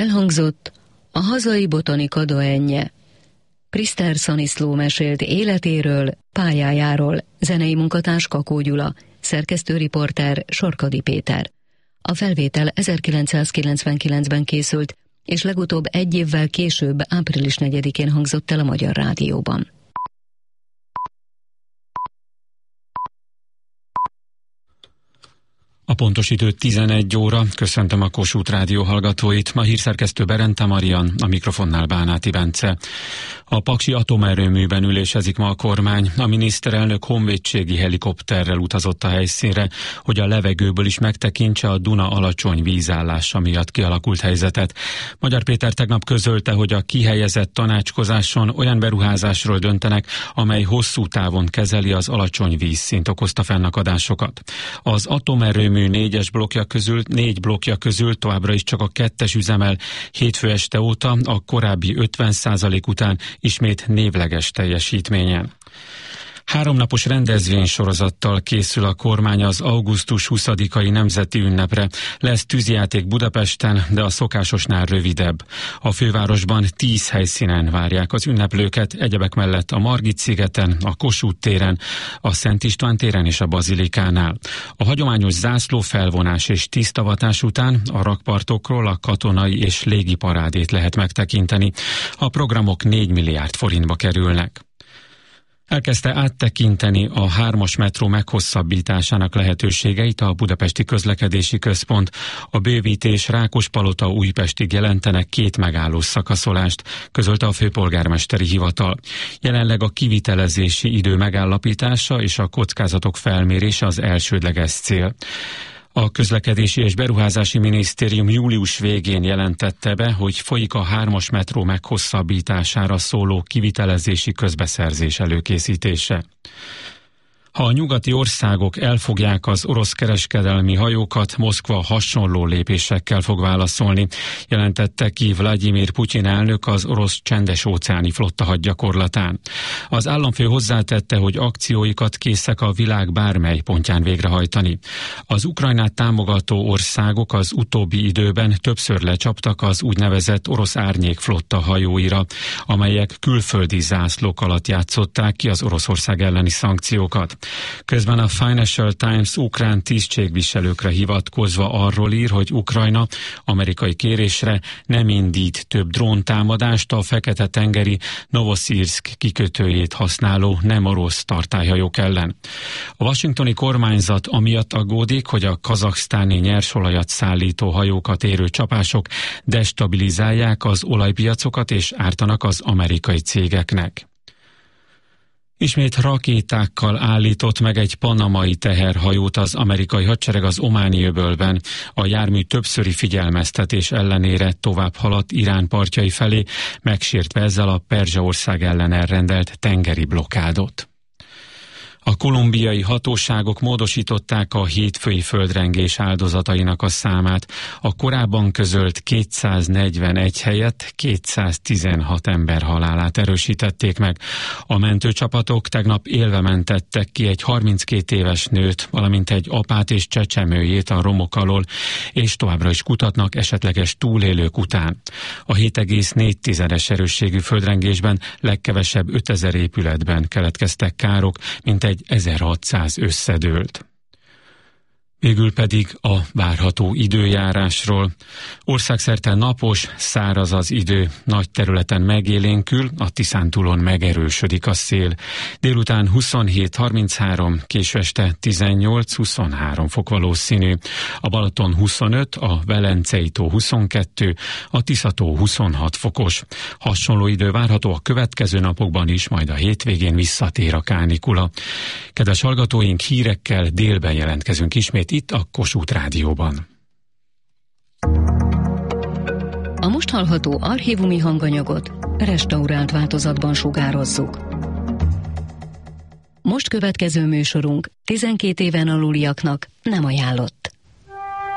Elhangzott a hazai botanika doenje. Kriszter Szaniszló mesélt életéről, pályájáról, zenei munkatárs Kakó Gyula, szerkesztőriporter Sorkadi Péter. A felvétel 1999-ben készült, és legutóbb egy évvel később, április 4-én hangzott el a Magyar Rádióban. A pontos idő 11 óra, köszöntöm a Kossuth Rádió hallgatóit, ma hírszerkesztő Berente Marian, a mikrofonnál Bánáti Bence. A paksi atomerőműben ülésezik ma a kormány, a miniszterelnök honvédségi helikopterrel utazott a helyszínre, hogy a levegőből is megtekintse a Duna alacsony vízállása miatt kialakult helyzetet. Magyar Péter tegnap közölte, hogy a kihelyezett tanácskozáson olyan beruházásról döntenek, amely hosszú távon kezeli az alacsony vízszint okozta fennakadásokat. Az atomerőmű 4 blokkja közül továbbra is csak a 2-es üzemel, hétfő este óta a korábbi 50% után ismét névleges teljesítményen. 3 napos rendezvénysorozattal készül a kormány az augusztus 20-ai nemzeti ünnepre. Lesz tűzijáték Budapesten, de a szokásosnál rövidebb. A fővárosban 10 helyszínen várják az ünneplőket, egyebek mellett a Margit-szigeten, a Kossuth téren, a Szent István téren és a Bazilikánál. A hagyományos zászlófelvonás és tisztavatás után a rakpartokról a katonai és légi parádét lehet megtekinteni. A programok 4 milliárd forintba kerülnek. Elkezdte áttekinteni a 3-as metró meghosszabbításának lehetőségeit a Budapesti Közlekedési Központ. A bővítés Rákospalota-Újpestig jelentenek 2 megállós szakaszolást, közölte a főpolgármesteri hivatal. Jelenleg a kivitelezési idő megállapítása és a kockázatok felmérése az elsődleges cél. A Közlekedési és Beruházási Minisztérium július végén jelentette be, hogy folyik a 3-as metró meghosszabbítására szóló kivitelezési közbeszerzés előkészítése. Ha a nyugati országok elfogják az orosz kereskedelmi hajókat, Moszkva hasonló lépésekkel fog válaszolni, jelentette ki Vladimir Putyin elnök az orosz csendes-óceáni flotta hadgyakorlatán. Az államfő hozzátette, hogy akcióikat készek a világ bármely pontján végrehajtani. Az Ukrajnát támogató országok az utóbbi időben többször lecsaptak az úgynevezett orosz árnyékflotta hajóira, amelyek külföldi zászlók alatt játszották ki az Oroszország elleni szankciókat. Közben a Financial Times ukrán tisztségviselőkre hivatkozva arról ír, hogy Ukrajna amerikai kérésre nem indít több dróntámadást a Fekete-tengeri Novoszirszk kikötőjét használó nem orosz tartályhajók ellen. A washingtoni kormányzat amiatt aggódik, hogy a kazaksztáni nyersolajat szállító hajókat érő csapások destabilizálják az olajpiacokat és ártanak az amerikai cégeknek. Ismét rakétákkal állított meg egy panamai teherhajót az amerikai hadsereg az Ománi öbölben. A jármű többszöri figyelmeztetés ellenére tovább haladt Irán partjai felé, megsértve ezzel a Perzsaország ellen elrendelt tengeri blokkádot. A kolumbiai hatóságok módosították a hétfői földrengés áldozatainak a számát. A korábban közölt 241 helyett 216 ember halálát erősítették meg. A mentőcsapatok tegnap élve mentettek ki egy 32 éves nőt, valamint egy apát és csecsemőjét a romok alól, és továbbra is kutatnak esetleges túlélők után. A 7,4 erősségű földrengésben legkevesebb 5000 épületben keletkeztek károk, mint egy 1600 összedőlt. Végül pedig a várható időjárásról. Országszerte napos, száraz az idő, nagy területen megélénkül, a Tiszántúlon megerősödik a szél. Délután 27-33, késő este 18-23 fok valószínű. A Balaton 25, a Velencei-tó 22, a Tiszató 26 fokos. Hasonló idő várható a következő napokban is, majd a hétvégén visszatér a kánikula. Kedves hallgatóink, hírekkel délben jelentkezünk ismét itt a Kossuth Rádióban. A most hallható archívumi hanganyagot restaurált változatban sugározzuk. Most következő műsorunk 12 éven aluliaknak nem ajánlott.